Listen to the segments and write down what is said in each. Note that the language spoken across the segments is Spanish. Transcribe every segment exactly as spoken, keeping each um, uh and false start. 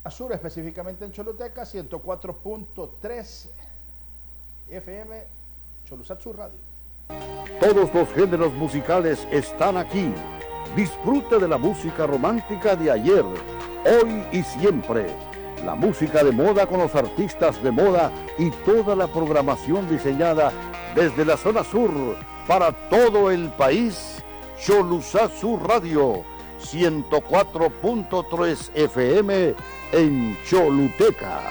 Sur, específicamente en Choluteca, ciento cuatro punto tres F M, Cholusat Sur Radio. Todos los géneros musicales están aquí. Disfrute de la música romántica de ayer, hoy y siempre. La música de moda con los artistas de moda y toda la programación diseñada desde la zona sur para todo el país. Cholusat Sur Radio, ciento cuatro punto tres F M en Choluteca.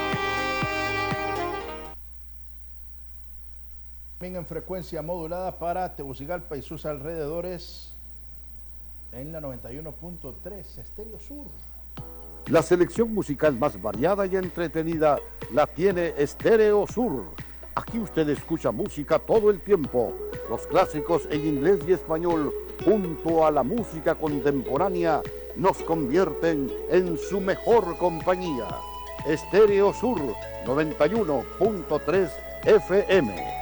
También en frecuencia modulada para Tegucigalpa y sus alrededores en la noventa y uno punto tres Estéreo Sur. La selección musical más variada y entretenida la tiene Estéreo Sur. Aquí usted escucha música todo el tiempo. Los clásicos en inglés y español, junto a la música contemporánea, nos convierten en su mejor compañía. Estéreo Sur noventa y uno punto tres F M.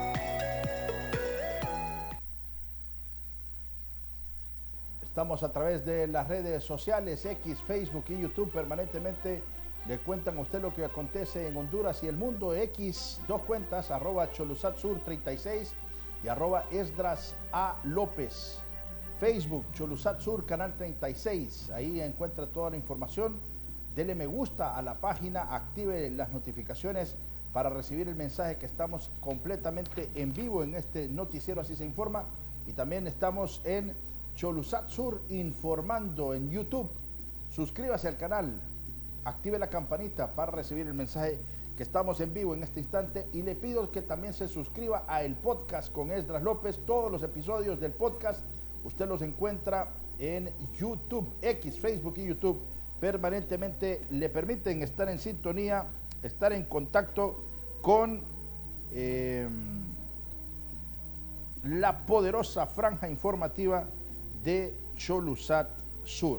Estamos a través de las redes sociales, X, Facebook y YouTube. Permanentemente le cuentan a usted lo que acontece en Honduras y el mundo. X, dos cuentas, arroba Cholusat Sur treinta y seis y arroba Esdras A. López. Facebook, Cholusat Sur, canal treinta y seis. Ahí encuentra toda la información. Dele me gusta a la página, active las notificaciones para recibir el mensaje que estamos completamente en vivo en este noticiero, así se informa. Y también estamos en Cholusat Sur informando en YouTube. Suscríbase al canal, active la campanita para recibir el mensaje que estamos en vivo en este instante, y le pido que también se suscriba a el podcast con Esdras López. Todos los episodios del podcast usted los encuentra en YouTube, X, Facebook y YouTube. Permanentemente le permiten estar en sintonía, estar en contacto con eh, la poderosa franja informativa de Cholusat Sur.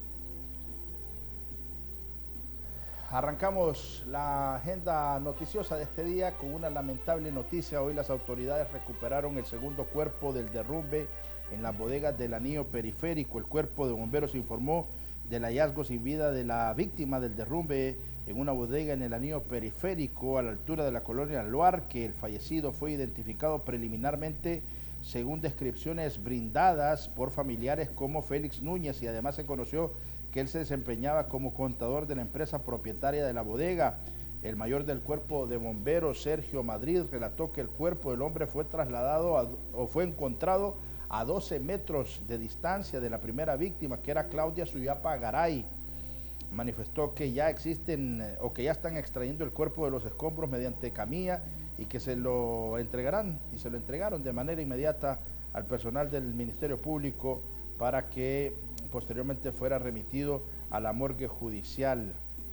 Arrancamos la agenda noticiosa de este día con una lamentable noticia. Hoy las autoridades recuperaron el segundo cuerpo del derrumbe en las bodegas del anillo periférico. El cuerpo de bomberos informó del hallazgo sin vida de la víctima del derrumbe en una bodega en el anillo periférico a la altura de la colonia Loar, que el fallecido fue identificado preliminarmente según descripciones brindadas por familiares como Félix Núñez, y además se conoció que él se desempeñaba como contador de la empresa propietaria de la bodega. El mayor del cuerpo de bomberos, Sergio Madrid, relató que el cuerpo del hombre fue trasladado a, o fue encontrado a doce metros de distancia de la primera víctima, que era Claudia Suyapa Garay. Manifestó que ya existen o que ya están extrayendo el cuerpo de los escombros mediante camilla y que se lo entregarán y se lo entregaron de manera inmediata al personal del Ministerio Público para que posteriormente fuera remitido a la morgue judicial.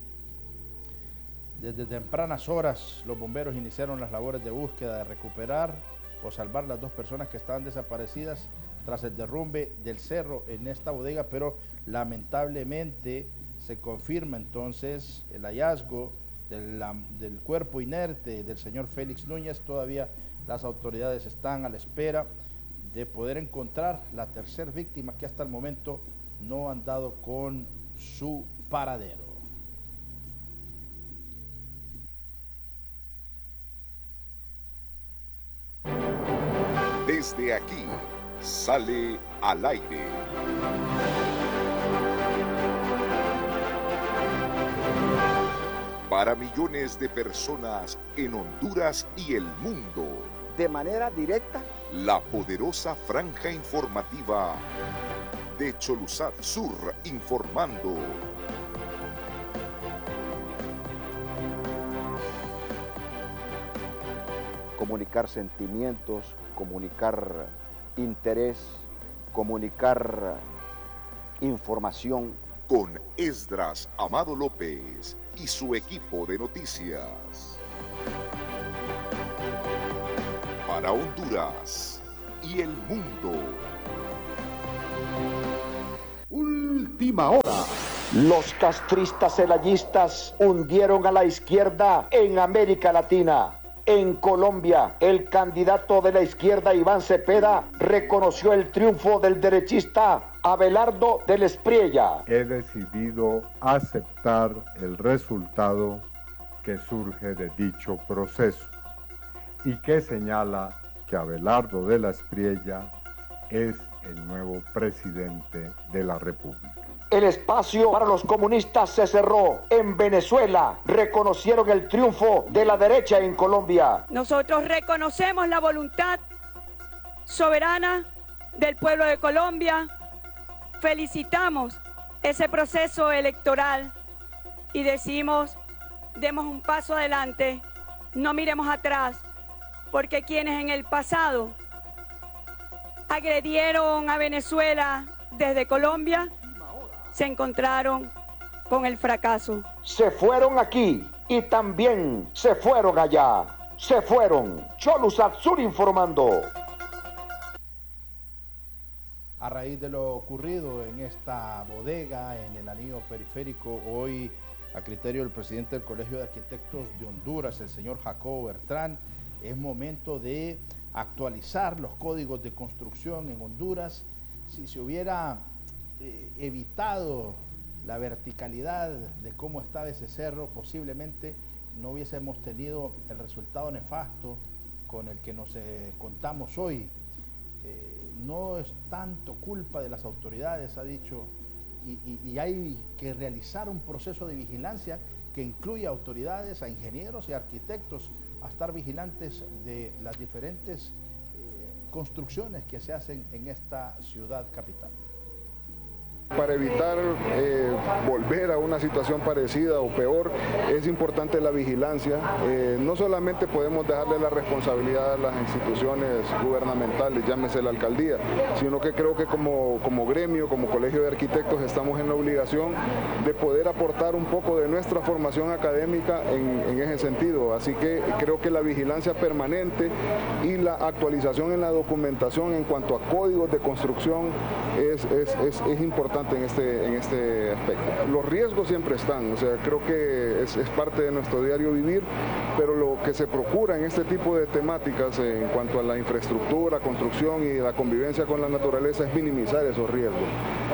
Desde tempranas horas los bomberos iniciaron las labores de búsqueda de recuperar o salvar las dos personas que estaban desaparecidas tras el derrumbe del cerro en esta bodega, pero lamentablemente se confirma entonces el hallazgo de la, del cuerpo inerte del señor Félix Núñez. Todavía las autoridades están a la espera de poder encontrar la tercera víctima, que hasta el momento no han dado con su paradero. Desde aquí sale al aire para millones de personas en Honduras y el mundo. De manera directa, la poderosa franja informativa de Cholusat Sur informando. Comunicar sentimientos, comunicar interés, comunicar información. Con Esdras Amado López y su equipo de noticias. Para Honduras y el mundo. Última hora. Los castristas celayistas hundieron a la izquierda en América Latina. En Colombia, el candidato de la izquierda Iván Cepeda reconoció el triunfo del derechista Abelardo del Espriella. He decidido aceptar el resultado que surge de dicho proceso y que señala que Abelardo de la Espriella es el nuevo presidente de la República. El espacio para los comunistas se cerró. En Venezuela reconocieron el triunfo de la derecha en Colombia. Nosotros reconocemos la voluntad soberana del pueblo de Colombia, felicitamos ese proceso electoral y decimos, demos un paso adelante, no miremos atrás, porque quienes en el pasado agredieron a Venezuela desde Colombia, se encontraron con el fracaso. Se fueron aquí y también se fueron allá. Se fueron. Cholusat Sur informando. A raíz de lo ocurrido en esta bodega, en el anillo periférico, hoy, a criterio del presidente del Colegio de Arquitectos de Honduras, el señor Jacobo Bertrán, es momento de actualizar los códigos de construcción en Honduras. Si se hubiera eh, evitado la verticalidad de cómo estaba ese cerro, posiblemente no hubiésemos tenido el resultado nefasto con el que nos eh, contamos hoy. Eh, no es tanto culpa de las autoridades, ha dicho, y, y, y hay que realizar un proceso de vigilancia que incluya autoridades, a ingenieros y arquitectos a estar vigilantes de las diferentes eh, construcciones que se hacen en esta ciudad capital. Para evitar eh, volver a una situación parecida o peor, es importante la vigilancia. Eh, no solamente podemos dejarle la responsabilidad a las instituciones gubernamentales, llámese la alcaldía, sino que creo que como, como gremio, como colegio de arquitectos, estamos en la obligación de poder aportar un poco de nuestra formación académica en, en ese sentido. Así que creo que la vigilancia permanente y la actualización en la documentación en cuanto a códigos de construcción es, es, es, es importante en este, en este aspecto. Los riesgos siempre están, o sea, creo que es, es parte de nuestro diario vivir, pero lo que se procura en este tipo de temáticas en cuanto a la infraestructura, construcción y la convivencia con la naturaleza es minimizar esos riesgos.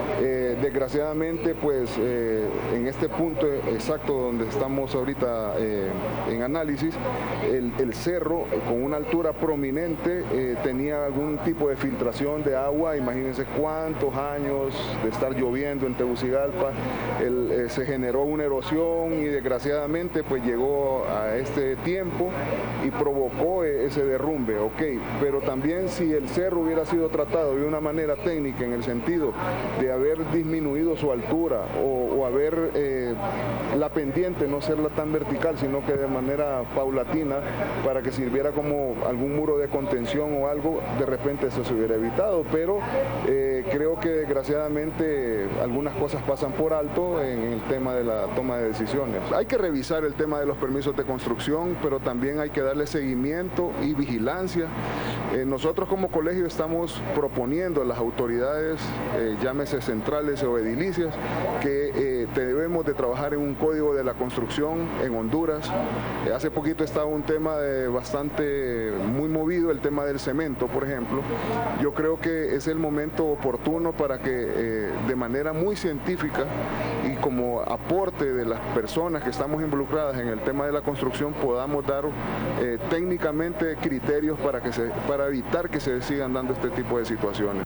Eh, desgraciadamente, pues eh, en este punto exacto donde estamos ahorita eh, en análisis, el, el cerro con una altura prominente eh, tenía algún tipo de filtración de agua. Imagínense cuántos años de estar lloviendo en Tegucigalpa, el, eh, se generó una erosión y desgraciadamente pues llegó a este tiempo y provocó eh, ese derrumbe, ok, pero también si el cerro hubiera sido tratado de una manera técnica en el sentido de haber disminuido su altura o, o haber eh, la pendiente no serla tan vertical, sino que de manera paulatina para que sirviera como algún muro de contención o algo, de repente eso se hubiera evitado, pero eh, creo que desgraciadamente algunas cosas pasan por alto en el tema de la toma de decisiones. Hay que revisar el tema de los permisos de construcción, pero también hay que darle seguimiento y vigilancia. Eh, nosotros como colegio estamos proponiendo a las autoridades, eh, llámese centrales o edilicias, que eh, debemos de trabajar en un código de la construcción en Honduras. Eh, hace poquito estaba un tema de bastante muy movido, el tema del cemento, por ejemplo. Yo creo que es el momento oportuno para que eh, de manera muy científica y como aporte de las personas que estamos involucradas en el tema de la construcción podamos dar eh, técnicamente criterios para, que se, para evitar que se sigan dando este tipo de situaciones.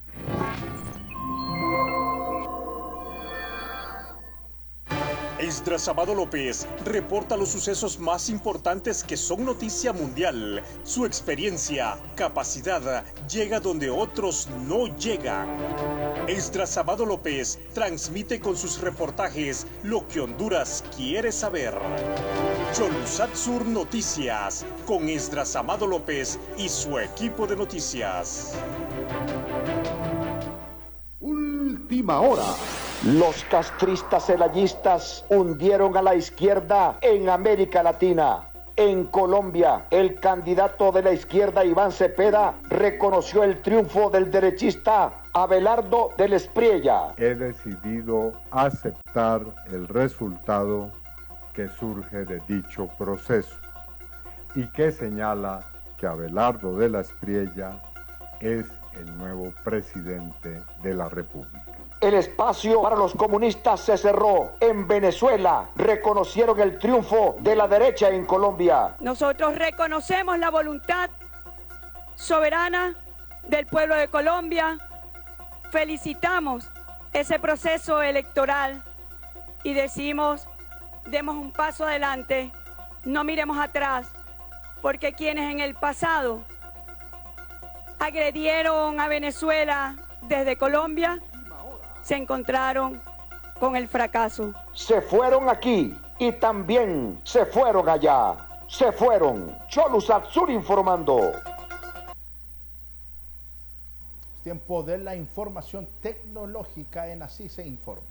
Esdras Amado López reporta los sucesos más importantes que son noticia mundial. Su experiencia, capacidad, llega donde otros no llegan. Esdras Amado López transmite con sus reportajes lo que Honduras quiere saber. Cholusat Sur Noticias, con Esdras Amado López y su equipo de noticias. Última hora. Los castristas celayistas hundieron a la izquierda en América Latina. En Colombia, el candidato de la izquierda Iván Cepeda reconoció el triunfo del derechista Abelardo del Espriella. He decidido aceptar el resultado que surge de dicho proceso y que señala que Abelardo de la Espriella es el nuevo presidente de la República. El espacio para los comunistas se cerró. En Venezuela reconocieron el triunfo de la derecha en Colombia. Nosotros reconocemos la voluntad soberana del pueblo de Colombia. Felicitamos ese proceso electoral y decimos, demos un paso adelante, no miremos atrás, porque quienes en el pasado agredieron a Venezuela desde Colombia se encontraron con el fracaso. Se fueron aquí y también se fueron allá. Se fueron. Cholusat Sur informando. Tiempo de la información tecnológica en Así se informa.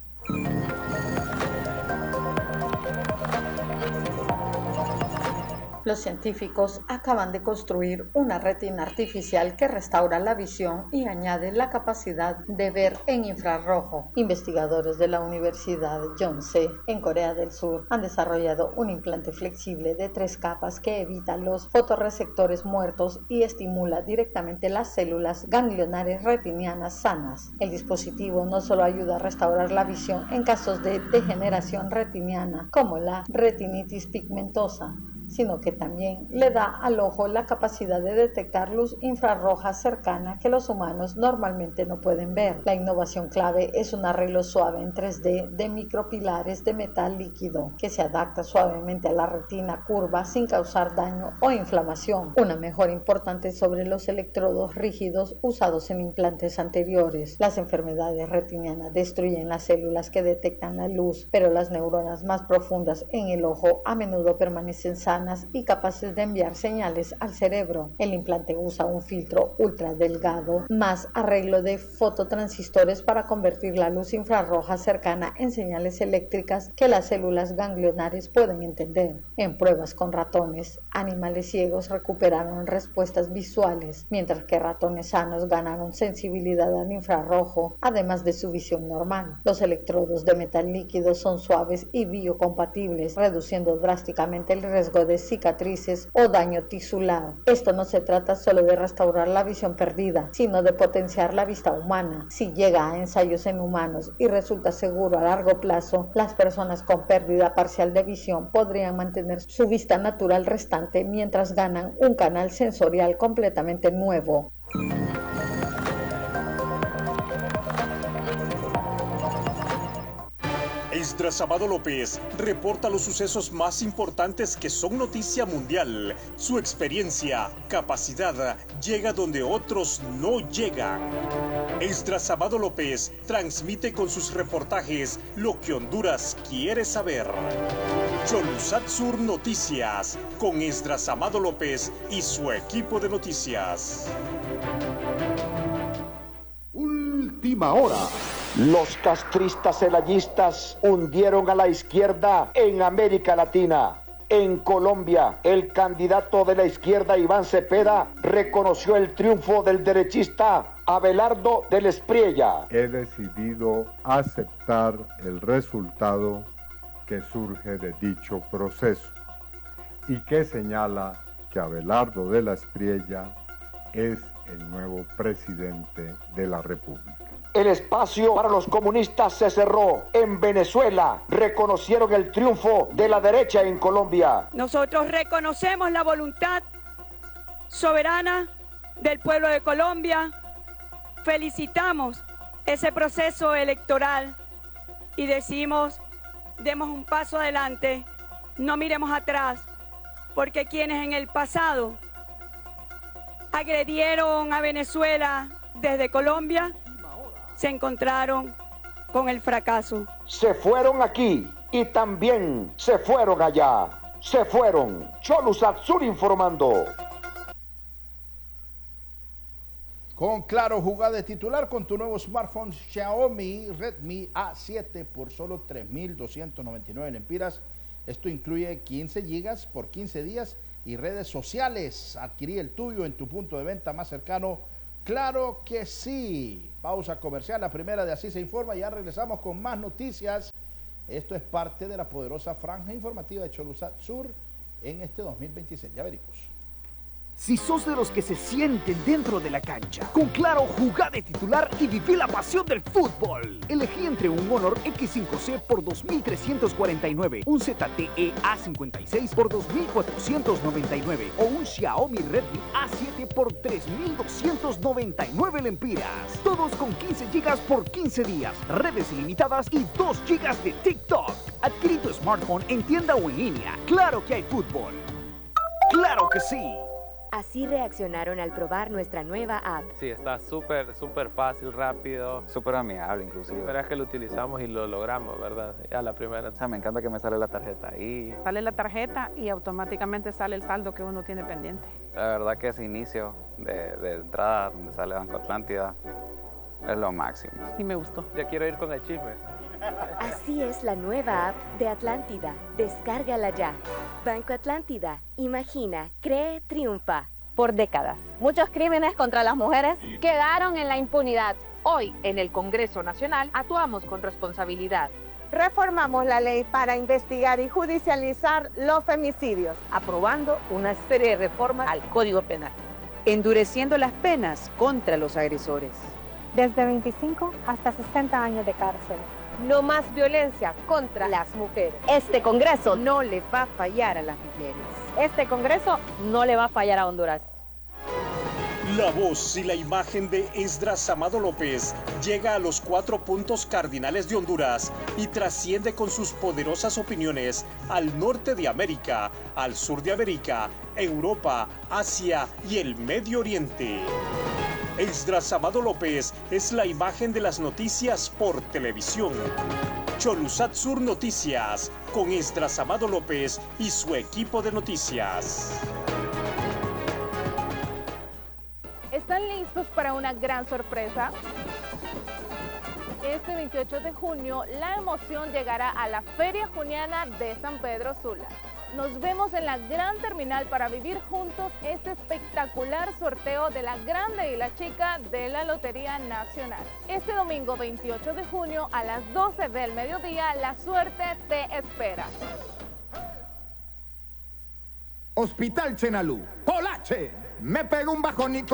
Los científicos acaban de construir una retina artificial que restaura la visión y añade la capacidad de ver en infrarrojo. Investigadores de la Universidad Yonsei en Corea del Sur han desarrollado un implante flexible de tres capas que evita los fotorreceptores muertos y estimula directamente las células ganglionares retinianas sanas. El dispositivo no solo ayuda a restaurar la visión en casos de degeneración retiniana como la retinitis pigmentosa, sino que también le da al ojo la capacidad de detectar luz infrarroja cercana que los humanos normalmente no pueden ver. La innovación clave es un arreglo suave en tres D de micropilares de metal líquido que se adapta suavemente a la retina curva sin causar daño o inflamación, una mejora importante sobre los electrodos rígidos usados en implantes anteriores. Las enfermedades retinianas destruyen las células que detectan la luz, pero las neuronas más profundas en el ojo a menudo permanecen sanas y capaces de enviar señales al cerebro. El implante usa un filtro ultra delgado más arreglo de fototransistores para convertir la luz infrarroja cercana en señales eléctricas que las células ganglionares pueden entender. En pruebas con ratones, animales ciegos recuperaron respuestas visuales, mientras que ratones sanos ganaron sensibilidad al infrarrojo, además de su visión normal. Los electrodos de metal líquido son suaves y biocompatibles, reduciendo drásticamente el riesgo de cicatrices o daño tisular. Esto no se trata solo de restaurar la visión perdida, sino de potenciar la vista humana. Si llega a ensayos en humanos y resulta seguro a largo plazo, las personas con pérdida parcial de visión podrían mantener su vista natural restante mientras ganan un canal sensorial completamente nuevo. Esdras Amado López reporta los sucesos más importantes que son noticia mundial. Su experiencia, capacidad, llega donde otros no llegan. Esdras Amado López transmite con sus reportajes lo que Honduras quiere saber. Cholusat Sur Noticias, con Esdras Amado López y su equipo de noticias. Última hora. Los castristas celayistas hundieron a la izquierda en América Latina. En Colombia, el candidato de la izquierda Iván Cepeda reconoció el triunfo del derechista Abelardo de la Espriella. He decidido aceptar el resultado que surge de dicho proceso y que señala que Abelardo de la Espriella es el nuevo presidente de la República. El espacio para los comunistas se cerró. En Venezuela reconocieron el triunfo de la derecha en Colombia. Nosotros reconocemos la voluntad soberana del pueblo de Colombia. Felicitamos ese proceso electoral y decimos, demos un paso adelante, no miremos atrás, porque quienes en el pasado agredieron a Venezuela desde Colombia se encontraron con el fracaso. Se fueron aquí y también se fueron allá. Se fueron. Cholusat Sur informando. Con Claro, jugada de titular con tu nuevo smartphone Xiaomi Redmi A siete por solo tres mil doscientos noventa y nueve lempiras. Esto incluye quince gigas por quince días y redes sociales. Adquirí el tuyo en tu punto de venta más cercano. Claro que sí. Pausa comercial, la primera de Así se informa. Ya regresamos con más noticias. Esto es parte de la poderosa franja informativa de Cholusat Sur en este dos mil veintiséis. Ya veremos. Si sos de los que se sienten dentro de la cancha, con Claro, jugá de titular y viví la pasión del fútbol. Elegí entre un Honor equis cinco ce por dos mil trescientos cuarenta y nueve, un zete e a cincuenta y seis por dos mil cuatrocientos noventa y nueve o un Xiaomi Redmi a siete por tres mil doscientos noventa y nueve lempiras. Todos con quince gigas por quince días, redes ilimitadas y dos gigas de TikTok. Adquirí tu smartphone en tienda o en línea. Claro que hay fútbol. ¡Claro que sí! Así reaccionaron al probar nuestra nueva app. Sí, está súper, súper fácil, rápido. Súper amigable, inclusive. La verdad es que lo utilizamos y lo logramos, ¿verdad? A la primera. O sea, me encanta que me sale la tarjeta ahí. Sale la tarjeta y automáticamente sale el saldo que uno tiene pendiente. La verdad que ese inicio de, de entrada, donde sale Banco Atlántida, es lo máximo. Sí, me gustó. Ya quiero ir con el chisme. Así es la nueva app de Atlántida. Descárgala ya. Banco Atlántida. Imagina, cree, triunfa. Por décadas, muchos crímenes contra las mujeres quedaron en la impunidad. Hoy, en el Congreso Nacional, actuamos con responsabilidad. Reformamos la ley para investigar y judicializar los femicidios, aprobando una serie de reformas al Código Penal, endureciendo las penas contra los agresores. Desde veinticinco hasta sesenta años de cárcel. No más violencia contra las mujeres. Este Congreso no le va a fallar a las mujeres. Este Congreso no le va a fallar a Honduras. La voz y la imagen de Esdras Amado López llega a los cuatro puntos cardinales de Honduras y trasciende con sus poderosas opiniones al norte de América, al sur de América, Europa, Asia y el Medio Oriente. Esdras Amado López es la imagen de las noticias por televisión. Cholusat Sur Noticias, con Esdras Amado López y su equipo de noticias. ¿Están listos para una gran sorpresa? Este veintiocho de junio, la emoción llegará a la Feria Juniana de San Pedro Sula. Nos vemos en la gran terminal para vivir juntos este espectacular sorteo de la grande y la chica de la Lotería Nacional. Este domingo veintiocho de junio a las doce del mediodía, la suerte te espera. Hospital Chenalú, Polache, me pego un bajónico.